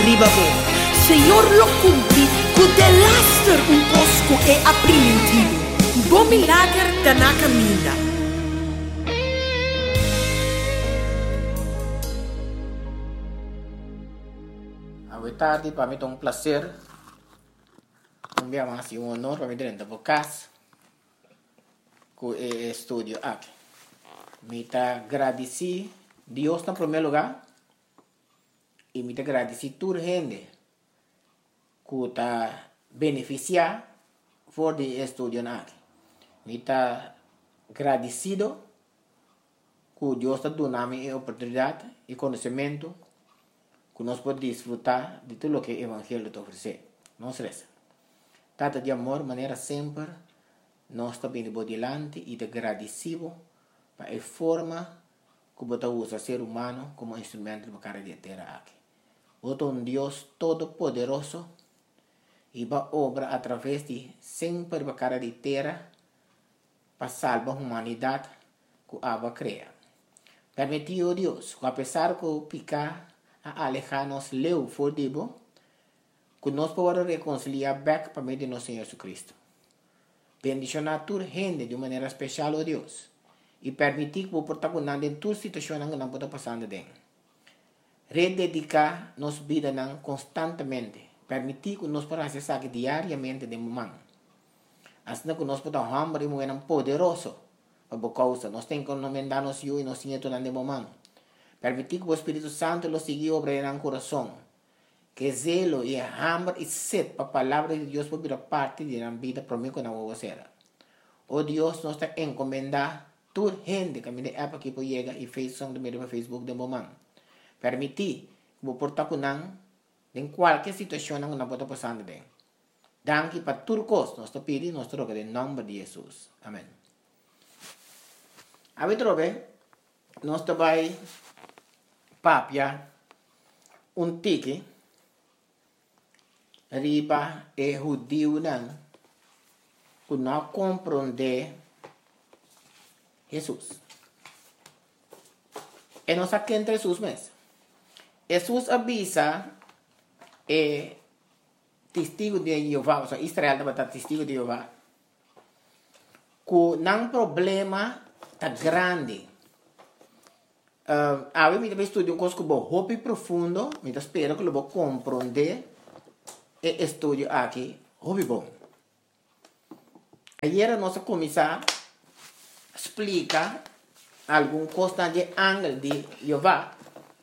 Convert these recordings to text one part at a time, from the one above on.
ribabo. Senhor lo cumpri, cu de laster un posco e aprimentivo. Bom milagre da na caminha. Boa tarde, para mim é um prazer. É um honor para mim dentro da casa com o estúdio aqui. Me agradeci Deus em primeiro lugar e me agradeci toda a gente que está beneficiar por o estúdio aqui. Me agradecido que Deus está dando a oportunidade e conhecimento que nós podemos desfrutar de tudo o que o Evangelho te oferece. Não se resta. Tata de amor, maneira sempre, nós também vamos adiante e agradecido para a forma que você usa o ser humano como instrumento para a terra aqui. Você é um Deus todo-poderoso e vai obra através de sempre para a terra para salvar a humanidade que a cria. Permitiu Deus, que apesar de picar a alejar-nos leu for dibo, que nós podemos reconciliar back para meio de nosso Senhor Jesus Cristo. Bendicionar toda gente de maneira especial, ó Deus, e permitir que o protagonista em toda situação que não pode passar dentro. Rededicar nossa vida constantemente, permitir que nós podamos acessar diariamente de momento. Assim que nós podemos hambre e moer poderoso, por causa nós temos que encomendar-nos e nós temos de momento. Permitir que o Espírito Santo lo siga obrando en el corazón. Que zelo y hambre y sed para la palabra de Dios por parte de la vida por mí con la vocera. Oh Dios, nos está encomendando toda gente que me de app aquí por llega y Facebook de momento. Permitir que vos portar con en cualquier situación que no pueda pasar de. Danke para todo cosa, nos está pidiendo, nos troca en nombre de Jesús. Amén. A ver, trobe, nos está vai papia un tiki riba e judío que não compreende Jesus. E não sabe quem é Jesus mesmo. Jesus avisa testigo de Jeová, ou seja, Israel estava testigo de Jeová, que não problema tá grande. Agora, eu estudo um curso que é profundo, eu espero que eu vou compreender e estudo aqui, muito bom. Ayer nós começamos a explicar alguma coisa de ângulo de Jeová.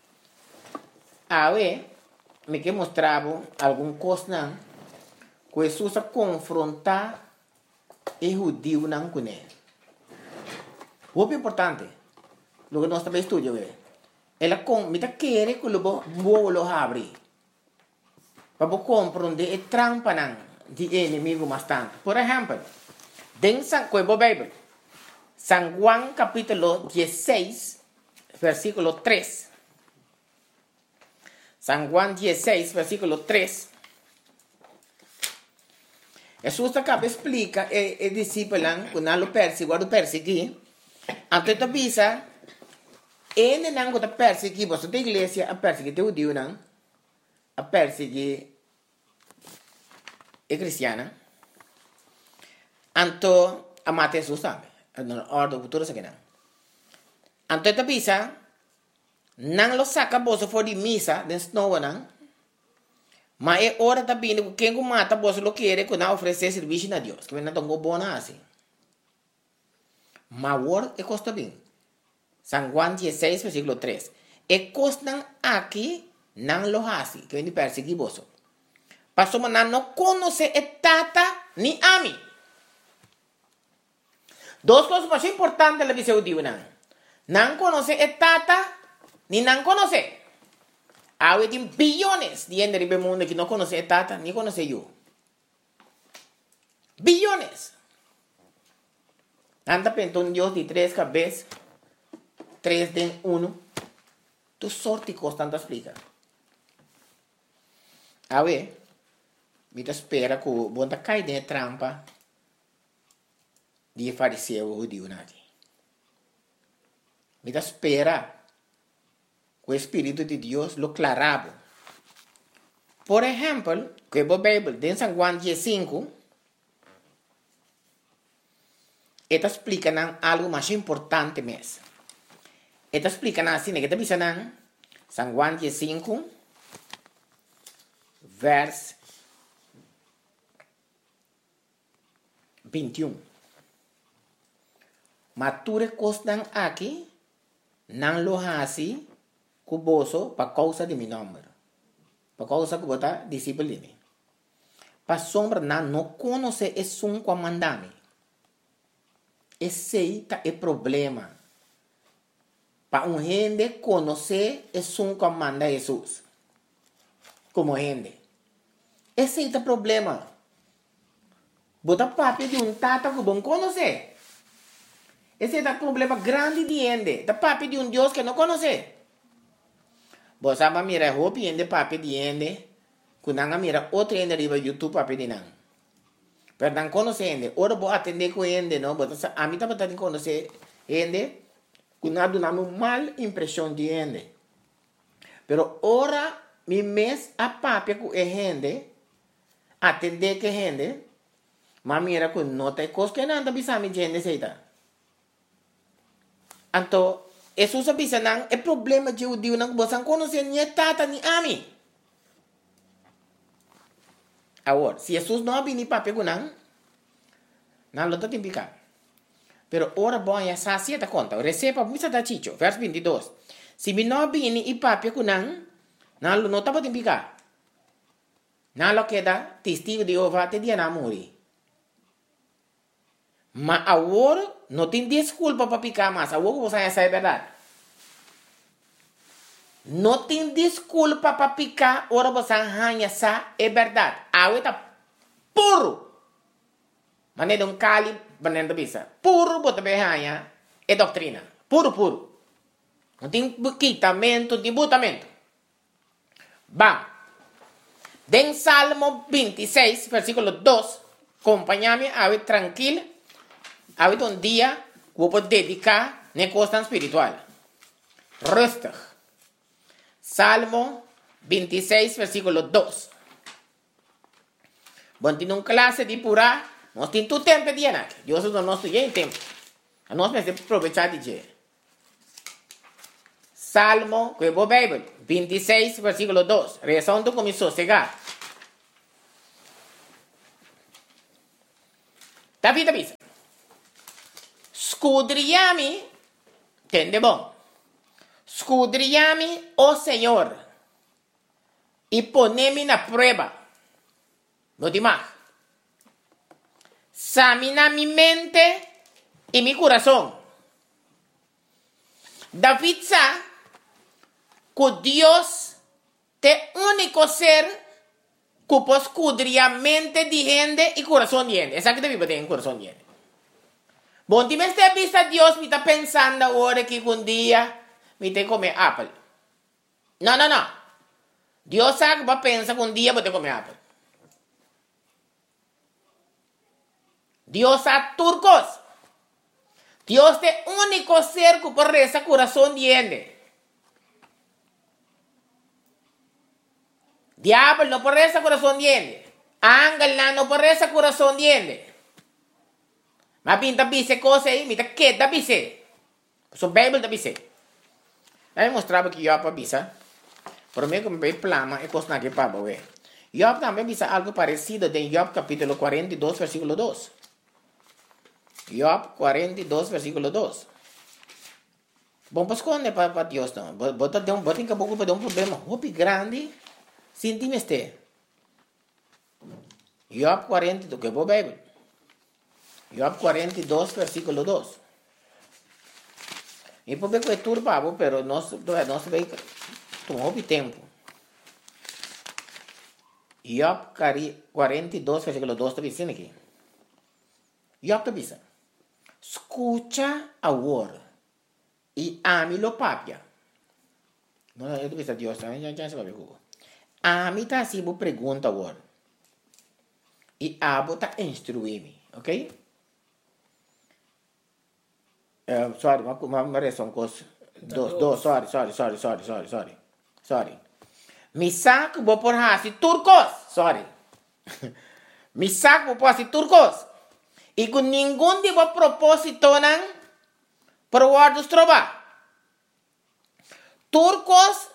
Agora, me que mostrava alguma coisa que Jesus confrontar o judeu não com ele. Muito importante. Lo que nós também estudamos ela me quer que eu vou abrir para compreender a trampa de inimigo bastante. Por exemplo, dentro da Bíblia, San Juan capítulo 16, versículo 3. San Juan 16, versículo 3. Jesus acaba explica e discípulo que não lo persegui, então avisa ele não está perseguindo a igreja, a perseguir o judeu, a perseguir a cristiana. Então, a matar Jesus também. A ordem futura é que não. Então, ele avisa, não lo saca bolsa fora de missa, dentro de novo, não. Mas é hora também que quem mata bolsa lo quer que não oferecer serviço a Deus, que não tem bom assim. Mas o é custa bem. San Juan 16, versículo 3. E costan aqui não lo hace, que vem perseguir você. Pastor, mas não conhece a tata ni a mim. Duas coisas mais importantes da visão de Deus. Não conhece a tata, ni não conhece. Há bilhões de gente no mundo que não conhece a tata, nem conhece eu. Bilhões. Anda pensando Deus de 3 cabeças. 3 de 1, tu sorte constante explica. A ver, me espera que o bom cai de trampa de fariseu o judeu aqui. Me espera que o Espírito de Deus lo clarabo Por ejemplo, que a Bíblia, em San Juan 15, esta explica algo mais importante mesmo. Esta explica assim, que está dizendo San Juan 15, verso 21. Mature costan aqui, não lo hasi, cuboso, para causa de meu nome. Para causa que você discípulo de mim. Para sombra, não conhece esse um comandame. Esse é o problema. Para um gente conhecer esse um comanda Jesus. Como gente. Esse é o problema. Bota papo de um tata que bom conhecer. Esse é o problema grande de gente. Da papo de um Deus que não conhece. Você vai mirar roupa de papo de gente. Quando você mira outro gente riba YouTube papo de não. Pero não conhece gente. Ora vou atender com gente, não. A mim também tem que conhecer gente. Quando dá uma mal impressão de gente. Pero ora, mi mes a papo com gente. Atender com gente. Mas mira que não tem coisa que não bisa mi gente seita. Então, isso sabe se não é problema de judeu não você conhecer nem tata nem ami. Agora, se Jesus não vem para pegar não lo tem picar. Pero ora bom ya sacia ta conta. Receba muita da chicho, verso 22. Se me não vem e papi kunang, não lo nota tem picar. Não lo queda testigo de Jeová te dia na muri. Mas agora não tem desculpa para picar mais. Agora você sabe a verdade. Não tem desculpa para picar. Ora você arranha essa é verdade. Agora está puro. Mas não cali banendo bisa. Puro bota berranha é doutrina. Puro, puro. Não tem quitamento, debutamento. Bam. Den Salmo 26, versículo 2. Acompanha-me, a tranquilo. A um dia, vou dedicar na questão espiritual. Rustig. Salmo 26, versículo 2. Bom, tem uma classe de pura, nós temos todo tempo de anar. Deus não nos tem tempo. Nós precisamos aproveitar de dia. Salmo, que é a Bíblia, 26, versículo 2. Reação do começou a chegar. David avisa. Escudriame, entende bom? Escudriame, ó Senhor, e poneme na prova. No demais. Examina mi mente e mi coração. David sabe que Deus é o único ser que pode escudriar a mente de gente e coração de gente. Essa que David tem coração de gente. Bom, se você vista Deus, me está pensando agora que um dia me tem que comer apple. Não, não, não. Deus sabe que pensa que um dia vou ter que comer apple. Deus sabe turcos. Deus é o único ser que pode rezar coração de gente. Diablo não pode rezar coração de gente. Ángel não pode rezar coração de gente. Mas pinta bise coisa aí, me tá quieta bise. So Bíblia da bise. Aí mostrava que Job avisa. Por mim que me plama é coisa que para ver. Job também avisa algo parecido em Job capítulo 42, versículo 2. Job 42, versículo 2. Bom, pues quando para Deus não. Bota em pouco para um problema muito grande. Sinti-me este. Job 42, que é a Bíblia. Job 42, versículo 2. E por ver que é turbado, pero nós vai tomar tempo. Job 42, versículo 2 está dizendo aqui. Job está dizendo: escucha agora e ame-lo papia. Não, eu estou dizendo Deus, já se vai ver. Ame está assim, vou perguntar agora. E abo está instruir-me, ok? Sorry, uma reação com sorry. Mi saco vou por hasi turcos. Sorry. Mi saco vou por hasi turcos. E com nenhum tipo de propósito não para o ar dos trova. Turcos,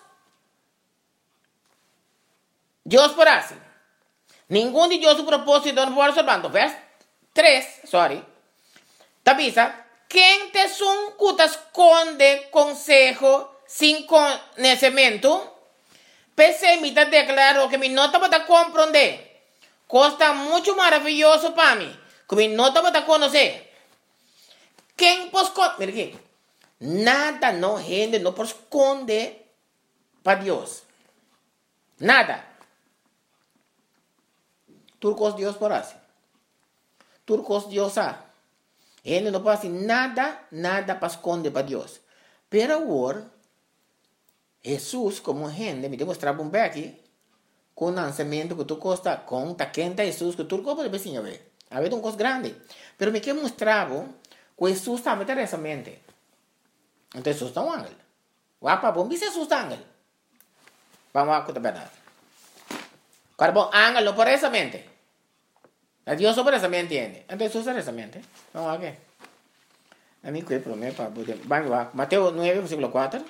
Deus por hasi. Nenhum de Deus o propósito não pode observar. Verso 3, sorry. Tabisa, quem te te esconde consejo sem conhecimento, pessimista declarou que me nota para compreender. Costa muito maravilhoso para mim, que me nota para conhecer. Quem pode esconder? Mira aqui. Nada não rende, não pode esconder para Deus. Nada. Turcos Deus por assim. Turcos Deus há. Ele não pode nada para esconder para Deus. Pero agora, Jesus, como gente, me demonstrava um aqui, com o lançamento que tu costa, com a quenta Jesus, que tu pode ver, ver. Havia coisa grande. Pero me que mostrava que Jesus estava nessa mente. Então Jesus está um ángel. O apa bom, Jesus está ángel. Vamos a contar a verdade. Cara bom, ángel não por essa mente. A Dios sobre esa mente entiende. Entonces usa esa mente. Vamos a ver. A mí que promete para poder. Vamos a Mateo 9, versículo 4.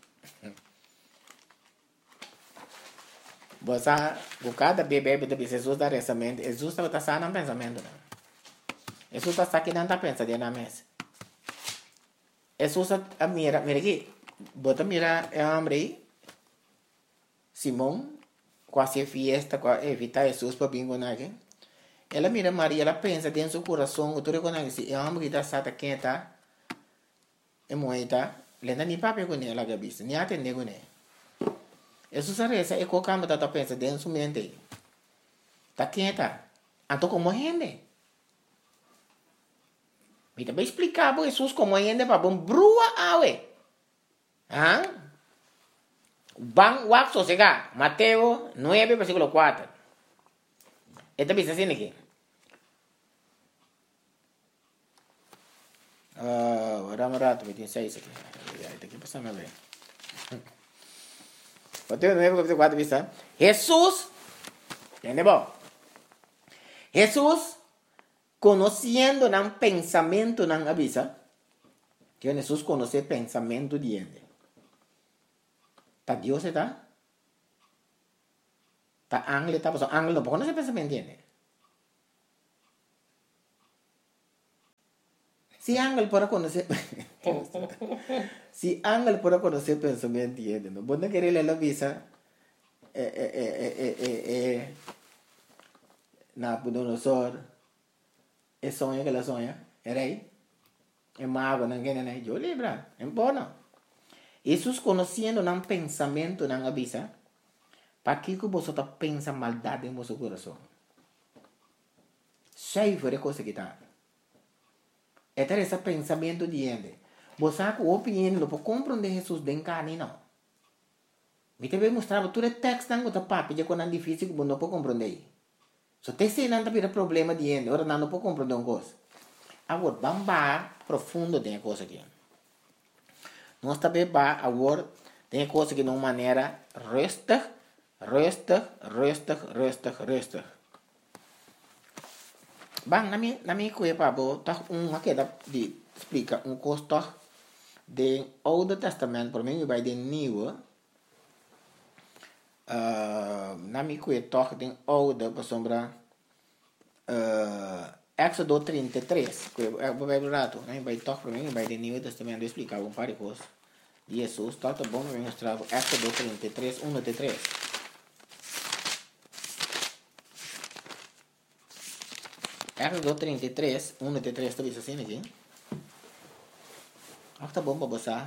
Você buscar bebê de Jesus da essa mente. Jesus está sano no pensamento. Jesus está aqui não está pensando na mesa. Jesus mira aqui. Bota mira é homem aí. Simão quase fiesta, evitar Jesus para bingo aqui. Ela mira Maria, ela pensa dentro do coração, tu reconhece, é homem que está sata quem está, é moeda, lenda nem papel com ela cabeça, nem atende com ela. Isso sabe essa é qualquer coisa que pensa dentro da mente. Tá quem está? Então como rende? Me também explicar para Jesus como rende para bom brua awe. Bang wak sosega, Mateo 9 versículo 4. Esta bisa assim aqui. Vamos rato, me tem 6 aqui. Esta aqui passa a ver. Mateo 9 versículo 4 bisa. Jesus, entendeu? Jesus, conhecendo o pensamento não avisa. Que Jesus conhece o pensamento de ele. Tá Deus está? Tá ángel está? Porque ángel não pode conhecer o pensamento de ele. Se ángel pode conhecer... Se ángel pode conhecer o pensamento de ele, não pode querer ler a visa... Nabucodonosor... É sonho que ela sonha. É rei. É mago, não quer nem. Eu lembro. É bom. Jesus conhecendo o pensamento não avisa. Para que você pensa maldade em seu coração? Cheio de coisa que está. É esse pensamento de ele. Você com opinião não pode compreender Jesus de carne não. Me também mostrava todo o texto não está papo já quando é difícil que não pode compreender. Se você sei não tem problema de ele, ora não pode compreender uma coisa. Agora vamos profundo de coisa aqui. Nós também agora tem coisa que de uma maneira resta. Bang, na minha coisa para botar aqui de explica custo do Old Testamento para mim vai de New. Na minha coisa toque de Old para sombra Éxodo 33, que vai rato, né? Vai toque para mim vai de New Testamento explicar par de coisas. Jesus, tá bom, eu mostrar Éxodo 33, 1 até 3. Éxodo 33, 1 até 3, está assim aqui? Tá bom para você.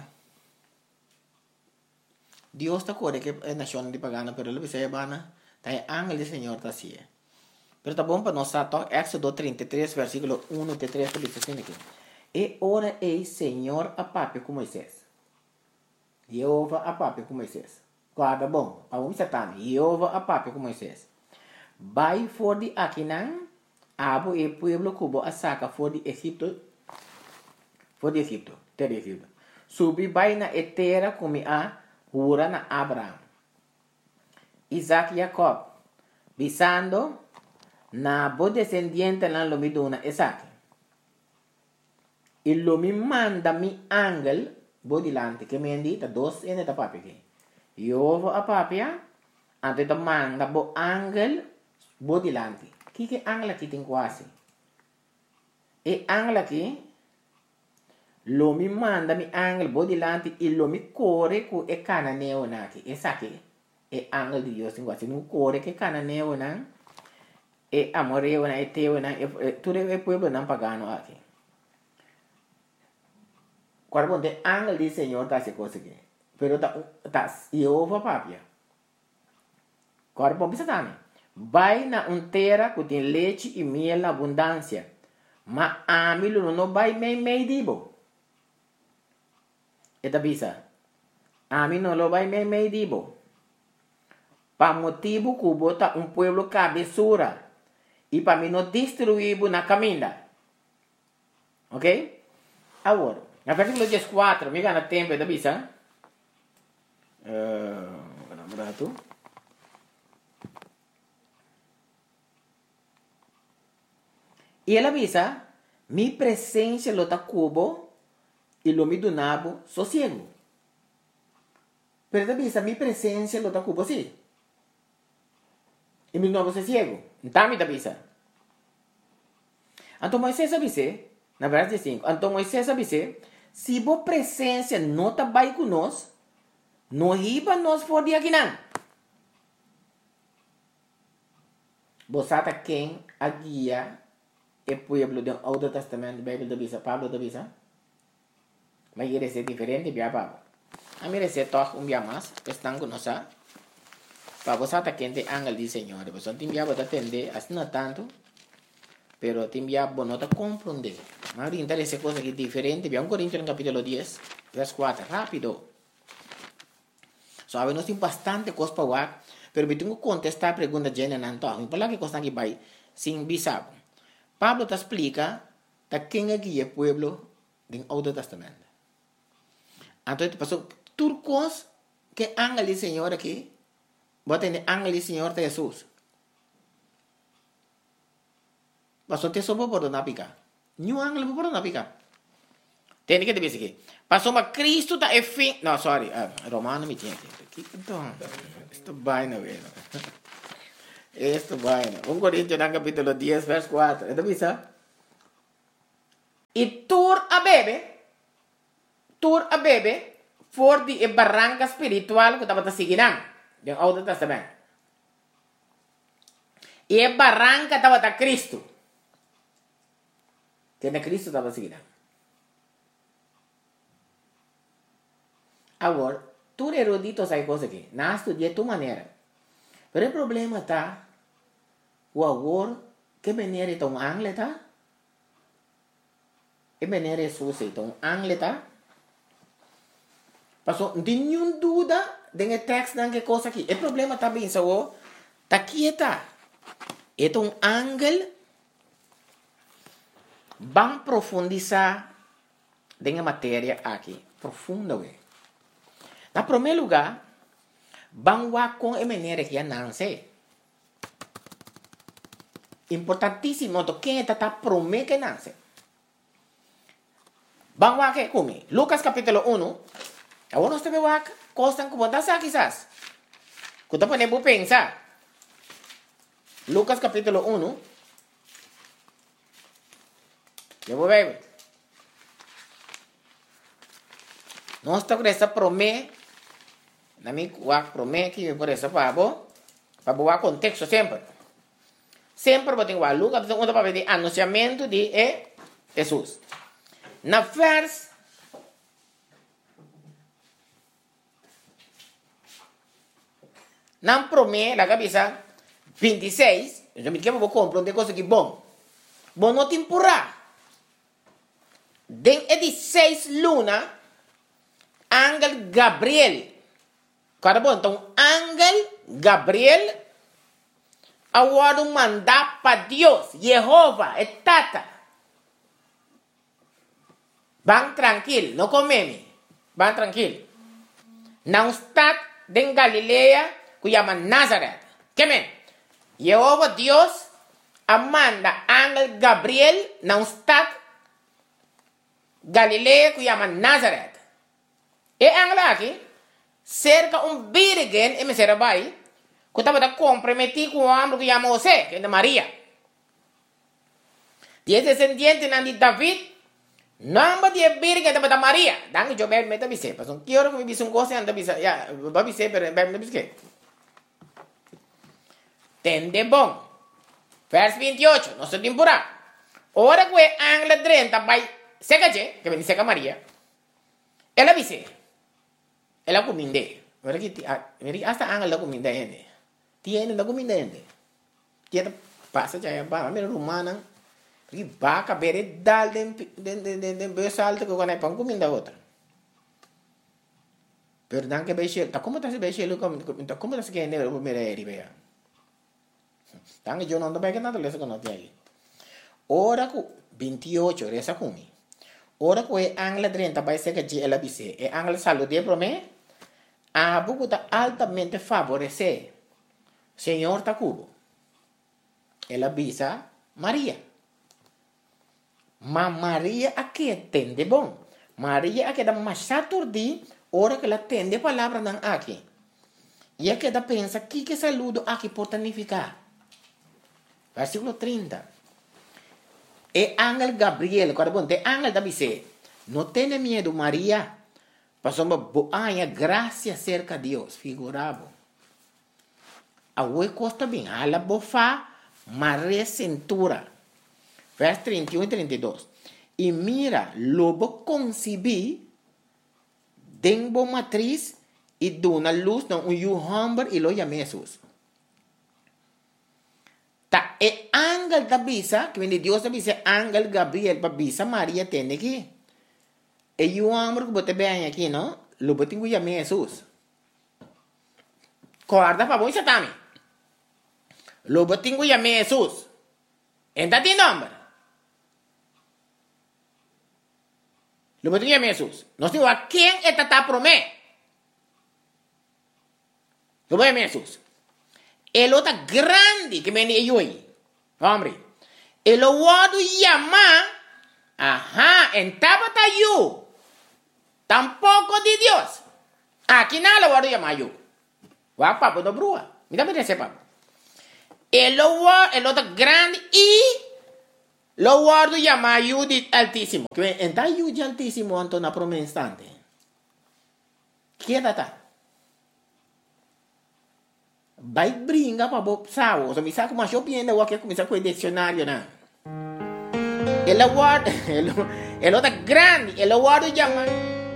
Deus está corre que é nação de pagana, pero ele vai bana, tá ángel do Senhor tá assim. Pero tá bom para nós tá Éxodo 33, versículo 1 até 3, está assim aqui. E ora ei Senhor a papo com Moisés. Jeová a papo com Moisés. Guarda bom, vamos Satan. Jeová a papo com Moisés. Vai for de Aquinan, abo e pueblo cubo a saca for de Egipto. Terra Egipto. Subi vai na etera como a hura na Abraham. Isaac y Jacob, visando na bo descendiente na lo mi dona Isaac. E lo mi manda mi angel bo dilante, che mi indita dos ene da papi che. Io a papia, ante da manda bo angel bo dilante. Chi che angel aqui tem quasi. E angel aqui, lo mi manda mi angel bo dilante e lo mi corre cu e cananeo naki. E sa che e angel di Dio sin quasi non corre che cananeo na e amoreo na e teo na e tu deve pueblo nan pagano aqui. Cuando el ángel del Señor está haciendo cosas que, pero está Jehová papia. Cuando bisa también, vai na terra que tem leite e miel na abundância, mas a mim não vai meio dibo. Eta bisa, a mim não lo vai meio dibo. Pa motivo que bota pueblo cabeçura e para mim não destruir na caminha. Ok? Agora, no versículo 14, mi gana tempo da bisa. Berapa? E ela avisa, mi presença lo ta cubo e lo mi donabo sossego. Pero avisa, mi presença lo ta cubo sim. E mi donabo sossego. Então me avisa. Então Moisés avisa, na verdade 5, então Moisés avisa, se a presença não está bem conosco, não riba nós for de aqui não. Você está quem a guia é o povo do Antigo Testamento, da Bíblia da Bisa, Pablo da Bisa. Mas ele é diferente de Pablo. A mim é toque dia mais, estão conosco. Para você está quem tem ángel do Senhor, você tem que atender, assim não tanto, pero tem que compreender. Mas interessa coisa que é diferente. Vamos Coríntios no capítulo 10, verso 4, rápido. Sabe, nós temos bastante coisa para falar, pero eu tenho que contestar a pergunta de Jana Nanto. Não falar que coisa que vai sem bisabo. Pablo te explica da quem é que é o povo do Antigo Testamento. Então, passou tudo coisa que ángel do Senhor aqui, bota em ángel do Senhor de Jesus. Passou te soube por não picar. Nenhum ángel por não picar. Tem que dizer aqui. Passou uma Cristo da fim. Não, sorry. Romano me tinha aqui. Então, isto vai na vez. Isto vai na. 1 Coríntios no capítulo 10, verso 4. Então, visa. E tur a bebe, for de barranca espiritual que estava seguindo. Do Antigo Testamento. E a barranca estava da Cristo. Que na Cristo estava seguindo. Agora, tu erudito sai coisa aqui. Não estudia tua maneira. Mas o problema está, o agora, que maneira é um ángel, tá? Que maneira é sua, então, ángel, tá? Passou, não tem nenhuma dúvida de texto não que coisa aqui. O problema está bem, só, tá aqui, tá? É um ángel, vamos profundizar na matéria aqui. Profunda, ué. Na primeiro lugar, vamos com a maneira que não sei. Importantíssimo, quem está prometendo que não sei. Vamos aqui comigo. Lucas capítulo 1. Agora nós temos aqui, coisas que você aqui, quizás. Que você pode pensar. Lucas capítulo 1. Eu vou ver. Nós estamos com essa promessa. Na minha promessa que por essa para boa contexto sempre. Sempre vou ter que Lucas onde para ver anunciamento de Jesus. Na vers na promessa la cabeça 26, eu me quero compreender coisa que bom. Bom não temporada. Den 16 luna Ángel Gabriel. Cara bom, então Ángel Gabriel agora mandar para Deus, Jeová, é tata. Vão tranquilo, não comeme. Vão tranquilo. Não está em Galileia, que llama Nazaret. ¿Qué men? Jehová Dios manda ángel Gabriel na un stad Galilea que llama Nazaret. E ángel aqui cerca un virgen en Meserabai que estaba comprometido con un hombre que llama José, que es de María. Y es descendiente de David. Nombre de virgen de María. Dan yo me meto a bice. Pues un quiero que me bice un cosa anda bice. Ya, va a bice, pero me bice. Tende bon. Vers 28. No se temporada. Ahora que ángel 30 va seca que bendice a María. Ela bice. Ela cominde. Ahora que hasta ángel la cominde. Tiene la cominde. Tiene pasa ya va mira romana. Porque va a caber dal de besalto que van a pan comida otra. Pero dan que beche, ¿cómo está ese beche? ¿Cómo está que ne lo mira eri vea? Dan yo no ando que nada le no te ahí. Ora ku 28 resa kumi. Ora ku ángel 30 vai ser que ela bise. E ángel salud de prome. A buku ta altamente favorecer. Señor Takubo. Ela bisa María. Ma Maria aqui entende bom. Maria aqui dá mais saturdi, hora que ela entende a palavra não aqui. E aqui dá pensa que saludo aqui pode significar. Versículo 30. E ángel Gabriel, quando bom, te ángel da bice, não tenha medo Maria, passou uma boa graça cerca de Deus, figurado. A oi costa bem, ela bofa, Maria cintura. Vers 31 y 32. Y mira, lobo concebí, denbo matriz y dona luz na un hombre y lo llamé Jesús. Ta e ángel da bisa, que viene Dios da bisa, ángel Gabriel pa bisa María tiene aquí. E hombre que bote vean aquí, ¿no? Lo bote que llamé Jesús. Guarda pa voi satami. Lo bote que llamé Jesús. Entra ti nombre. Lo que dice Jesús. No digo a quién está promé. Lo que dice Jesús. El otro grande que viene yo ahí. Hombre. El otro llama. Ajá. En tabata yo. Tampoco de Dios. Aquí nada lo voy a llamar yo. Va papo do brua. Mira me dice papo. El otro grande y lo guardo llama Judith Altísimo. Que en tal Judith Altísimo ante una promesa instante. ¿Qué data? Vai brinca para vos sao. O sea, me saco más yo pienso o que comienza con el diccionario na. El otro grande, el guardo llama